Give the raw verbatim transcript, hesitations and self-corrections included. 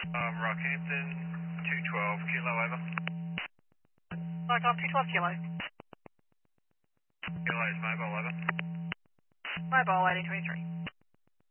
Um, Rockhampton, two twelve, kilo over. Mark off two twelve kilo. Kilo is mobile over. Mobile eighteen twenty-three.